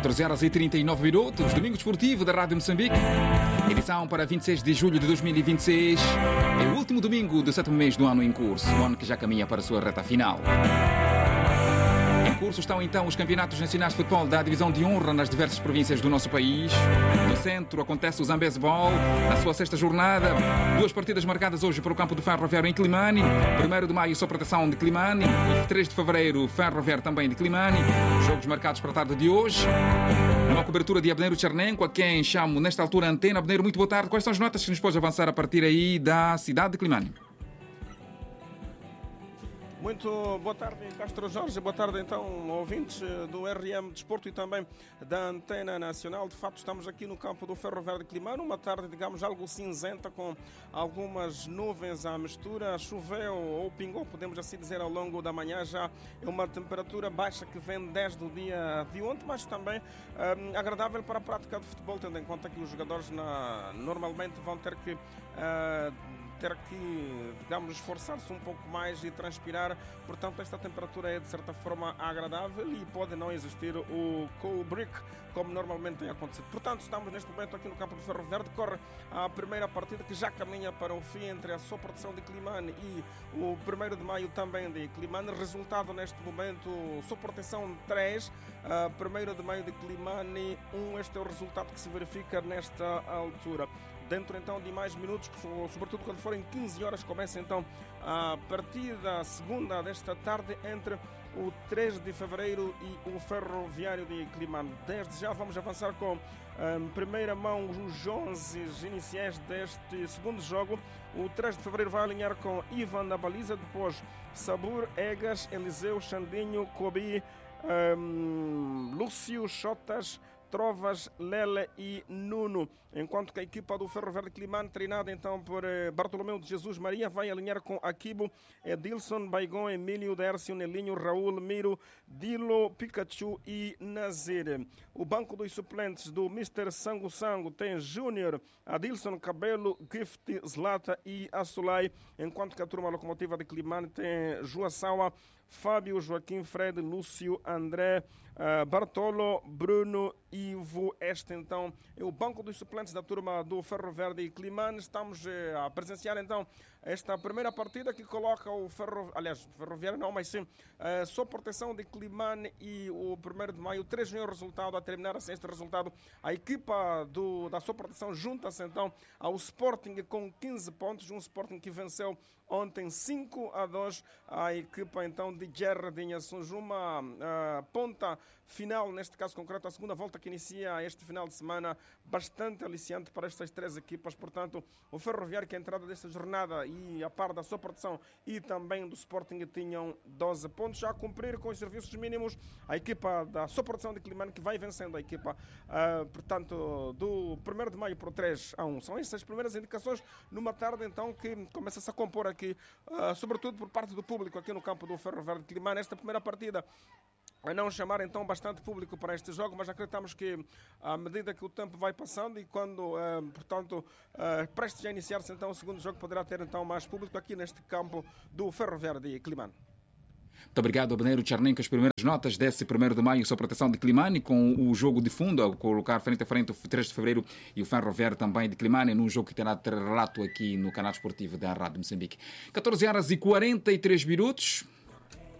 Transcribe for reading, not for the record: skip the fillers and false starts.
14 horas e 39 minutos, domingo desportivo da Rádio Moçambique, edição para 26 de julho de 2026. É o último domingo do 7º mês do ano em curso, o ano que já caminha para a sua reta final. Em curso estão então os campeonatos nacionais de futebol da divisão de honra nas diversas províncias do nosso país. No centro acontece o Zambeze Ball, na sua sexta jornada. 2 partidas marcadas hoje para o campo do Ferroviário em Climane. 1º de maio, Só Proteção de Climane. E 3 de fevereiro, Ferroviário também de Climane. Jogos marcados para a tarde de hoje. Uma cobertura de Abneiro Chernenco, a quem chamo nesta altura Antena. Abneiro, muito boa tarde. Quais são as notas que nos pode avançar a partir aí da cidade de Climane? Muito boa tarde, Castro Jorge. Boa tarde, então, ouvintes do RM Desporto e também da Antena Nacional. De facto, estamos aqui no campo do Ferroviário de Climane. Uma tarde, digamos, algo cinzenta, com algumas nuvens à mistura. Choveu ou pingou, podemos assim dizer, ao longo da manhã. Já é uma temperatura baixa que vem desde o dia de ontem, mas também agradável para a prática de futebol, tendo em conta que os jogadores normalmente vão ter que digamos, esforçar-se um pouco mais e transpirar. Portanto, esta temperatura é de certa forma agradável e pode não existir o cool break como normalmente tem acontecido. Portanto, estamos neste momento aqui no campo do Ferroviário. Decorre a primeira partida que já caminha para o fim entre a Só Proteção de Climane e o 1º de maio também de Climane. Resultado neste momento: Só Proteção 3, 1º de maio de Climane 1. Este é o resultado que se verifica nesta altura. Dentro então de mais minutos, sobretudo quando forem 15 horas, começa então a partida segunda desta tarde entre o 3 de fevereiro e o Ferroviário de Climane. Desde já vamos avançar com primeira mão os 11 iniciais deste segundo jogo. O 3 de fevereiro vai alinhar com Ivan na baliza, depois Sabur, Egas, Eliseu, Xandinho, Kobi, Lúcio, Chotas, Trovas, Lele e Nuno. Enquanto que a equipa do Ferroviário de Climane, treinada então por Bartolomeu de Jesus Maria, vai alinhar com Akibo, Edilson, Baigon, Emílio, Dércio, Nelinho, Raul, Miro, Dilo, Pikachu e Nazir. O banco dos suplentes do Mr. Sango Sango tem Júnior, Adilson, Cabelo, Gift, Zlata e Assulai, enquanto que a turma locomotiva de Climane tem Joaçaua, Fábio, Joaquim, Fred, Lúcio, André, Bartolo, Bruno, Ivo. Este então é o banco dos suplentes da turma do Ferroviário de Climane. Estamos a presenciar então esta primeira partida que coloca o Ferroviário não, mas sim Só Proteção de Climane e o 1º de maio. 3-1 o resultado. A terminar assim este resultado, a equipa da Só Proteção junta-se então ao Sporting com 15 pontos. Um Sporting que venceu ontem 5-2 a equipa então de Guerra de Inhações. Uma ponta final, neste caso concreto, a segunda volta que inicia este final de semana, bastante aliciante para estas 3 equipas. Portanto, o Ferroviário, que a entrada desta jornada e a par da Sua Proteção e também do Sporting, tinham 12 pontos já a cumprir com os serviços mínimos. A equipa da Sua Proteção de Climane, que vai vencendo a equipa, portanto, do 1º de maio por 3-1. São essas as primeiras indicações numa tarde então que começa-se a compor aqui, sobretudo por parte do público aqui no campo do Ferroviário de Climane. Esta primeira partida a não chamar então bastante público para este jogo, mas acreditamos que à medida que o tempo vai passando e quando, portanto, prestes a iniciar-se então o segundo jogo, poderá ter então mais público aqui neste campo do Ferroviário de Climane. Muito obrigado, Abneiro Chernenco. As primeiras notas desse 1º de maio, Só Proteção de Climane, com o jogo de fundo, a colocar frente a frente o 3 de fevereiro e o Ferroviário também de Climane, num jogo que terá relato aqui no canal esportivo da Rádio Moçambique. 14 horas e 43 minutos.